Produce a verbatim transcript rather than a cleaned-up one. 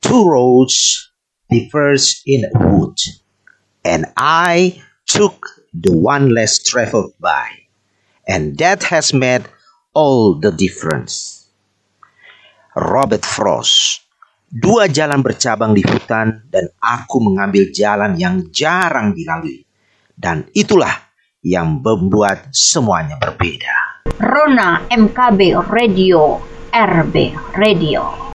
two roads diverged in a wood, and I took the one less traveled by, and that has made all the difference. Robert Frost. Dua jalan bercabang di hutan dan aku mengambil jalan yang jarang dilalui. Dan itulah yang membuat semuanya berbeda. Rona M K B Radio, R B Radio.